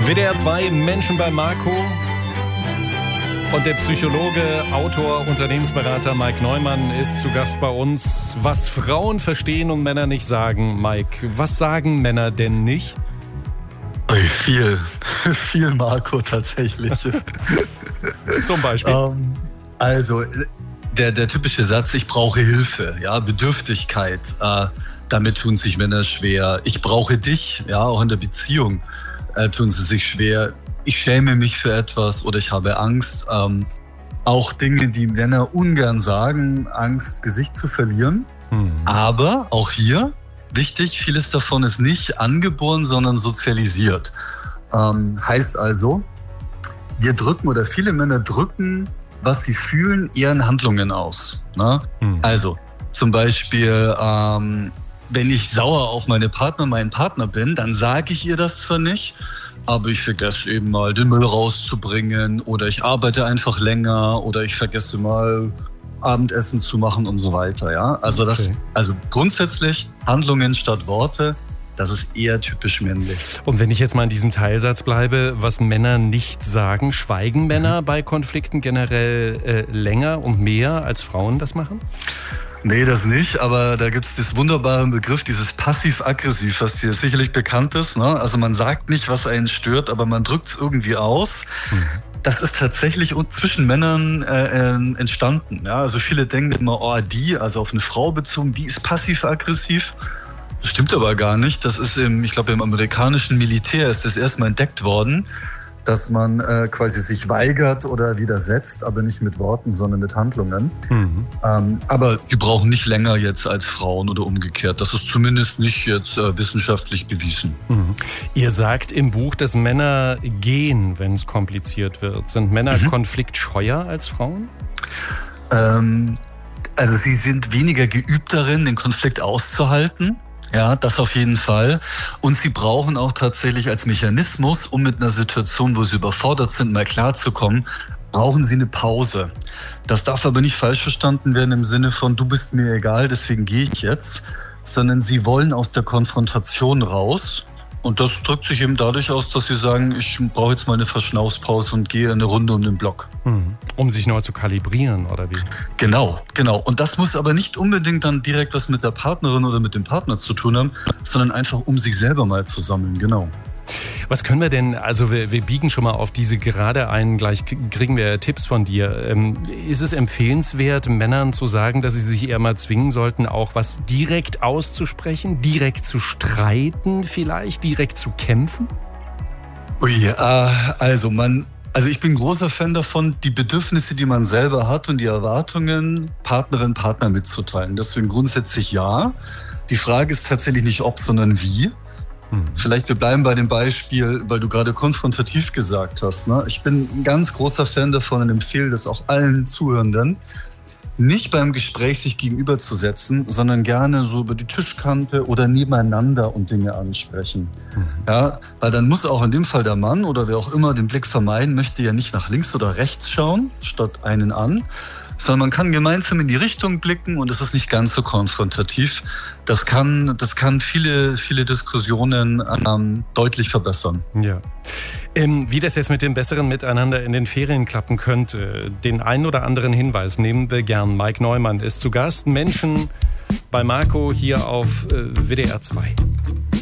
WDR 2, Menschen bei Marco. Und der Psychologe, Autor, Unternehmensberater Mike Neumann ist zu Gast bei uns. Was Frauen verstehen und Männer nicht sagen. Mike, was sagen Männer denn nicht? Viel Marco tatsächlich. Zum Beispiel? Also, der typische Satz, ich brauche Hilfe, ja, Bedürftigkeit, damit tun sich Männer schwer. Ich brauche dich, ja, auch in der Beziehung tun sie sich schwer. Ich schäme mich für etwas oder ich habe Angst. Auch Dinge, die Männer ungern sagen, Angst, Gesicht zu verlieren. Aber auch hier, wichtig, vieles davon ist nicht angeboren, sondern sozialisiert. Heißt also, wir drücken oder viele Männer drücken, was sie fühlen, eher in Handlungen aus. Ne? Also zum Beispiel, wenn ich sauer auf meinen Partner bin, dann sage ich ihr das zwar nicht, aber ich vergesse eben mal, den Müll rauszubringen oder ich arbeite einfach länger oder ich vergesse mal, Abendessen zu machen und so weiter. Ja? Also, also grundsätzlich Handlungen statt Worte, das ist eher typisch männlich. Und wenn ich jetzt mal in diesem Teilsatz bleibe, was Männer nicht sagen, schweigen Männer bei Konflikten generell länger und mehr als Frauen das machen? Nee, das nicht, aber da gibt es diesen wunderbaren Begriff, dieses passiv-aggressiv, was dir sicherlich bekannt ist. Ne? Also man sagt nicht, was einen stört, aber man drückt es irgendwie aus. Das ist tatsächlich zwischen Männern entstanden. Ja? Also viele denken immer, also auf eine Frau bezogen, die ist passiv-aggressiv. Das stimmt aber gar nicht. Das ist ich glaube, im amerikanischen Militär ist das erstmal entdeckt worden, dass man quasi sich weigert oder widersetzt, aber nicht mit Worten, sondern mit Handlungen. Aber die brauchen nicht länger jetzt als Frauen oder umgekehrt. Das ist zumindest nicht jetzt wissenschaftlich bewiesen. Ihr sagt im Buch, dass Männer gehen, wenn es kompliziert wird. Sind Männer konfliktscheuer als Frauen? Also sie sind weniger geübt darin, den Konflikt auszuhalten. Ja, das auf jeden Fall. Und sie brauchen auch tatsächlich als Mechanismus, um mit einer Situation, wo sie überfordert sind, mal klarzukommen, brauchen sie eine Pause. Das darf aber nicht falsch verstanden werden im Sinne von, du bist mir egal, deswegen gehe ich jetzt, sondern sie wollen aus der Konfrontation raus. Und das drückt sich eben dadurch aus, dass sie sagen, ich brauche jetzt mal eine Verschnaufspause und gehe eine Runde um den Block. Um sich neu zu kalibrieren, oder wie? Genau. Und das muss aber nicht unbedingt dann direkt was mit der Partnerin oder mit dem Partner zu tun haben, sondern einfach um sich selber mal zu sammeln, genau. Was können wir denn, also wir biegen schon mal auf diese gerade ein, gleich kriegen wir Tipps von dir. Ist es empfehlenswert, Männern zu sagen, dass sie sich eher mal zwingen sollten, auch was direkt auszusprechen, direkt zu streiten vielleicht, direkt zu kämpfen? Also ich bin großer Fan davon, die Bedürfnisse, die man selber hat und die Erwartungen Partnerin, Partner mitzuteilen. Deswegen grundsätzlich ja. Die Frage ist tatsächlich nicht ob, sondern wie. Vielleicht wir bleiben bei dem Beispiel, weil du gerade konfrontativ gesagt hast. Ne? Ich bin ein ganz großer Fan davon und empfehle das auch allen Zuhörenden, nicht beim Gespräch sich gegenüberzusetzen, sondern gerne so über die Tischkante oder nebeneinander und Dinge ansprechen. Ja, weil dann muss auch in dem Fall der Mann oder wer auch immer den Blick vermeiden, möchte ja nicht nach links oder rechts schauen, statt einen an, sondern man kann gemeinsam in die Richtung blicken und es ist nicht ganz so konfrontativ. Das kann viele Diskussionen deutlich verbessern. Ja. Wie das jetzt mit dem besseren Miteinander in den Ferien klappen könnte, den einen oder anderen Hinweis nehmen wir gern. Mike Neumann ist zu Gast. Menschen bei Marco hier auf WDR 2.